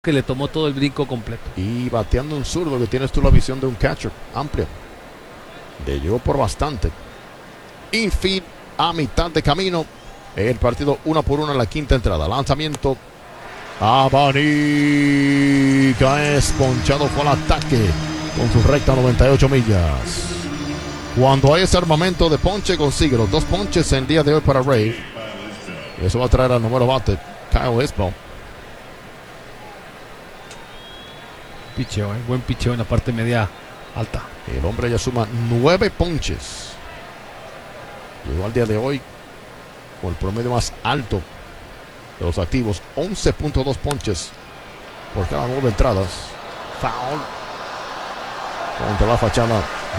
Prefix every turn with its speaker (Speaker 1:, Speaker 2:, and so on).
Speaker 1: que le tomó todo el brinco completo.
Speaker 2: Y bateando un zurdo que tienes tú la visión de un catcher amplia. Le llegó por bastante. Infield a mitad de camino. El partido 1-1 en la quinta entrada. Lanzamiento. Abanica es ponchado por el ataque con su recta 98 millas. Cuando hay ese armamento de ponche, consigue los 2 ponches en el día de hoy para Ray. Eso va a traer al número bate Kyle Isbell.
Speaker 1: Picheo, buen picheo en la parte media alta.
Speaker 2: El hombre ya suma 9 ponches. Llegó al día de hoy con el promedio más alto de los activos, 11.2 ponches por cada 9 entradas. Foul contra la fachada